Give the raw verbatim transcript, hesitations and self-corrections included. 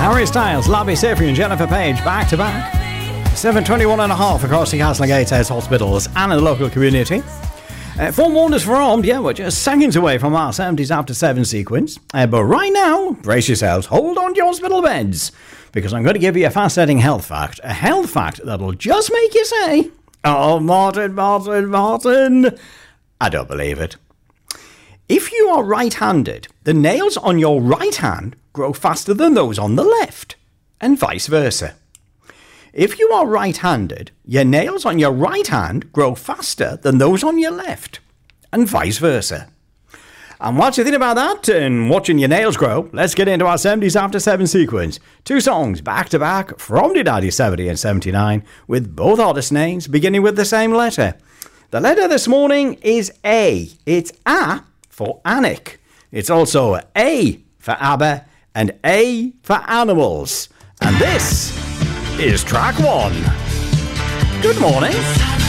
Harry Styles, Labby Seyfried and Jennifer Page back to back. seven twenty-one and a half across the Castle Gatehouse hospitals and in the local community. Uh, forewarned us from, yeah, we're just seconds away from our seventies after seven sequence. Uh, but right now, brace yourselves, hold on to your hospital beds, because I'm going to give you a fascinating health fact. A health fact that'll just make you say, oh, Martin, Martin, Martin. I don't believe it. If you are right-handed, the nails on your right hand grow faster than those on the left, and vice versa. If you are right-handed, your nails on your right hand grow faster than those on your left, and vice versa. And what do you think about that and watching your nails grow? Let's get into our seventies after seven sequence. Two songs back-to-back from the nineteen seventy and seventy-nine, with both artist names beginning with the same letter. The letter this morning is A. It's A for Anik. It's also A for ABBA and A for Animals. And this is track one. Good morning.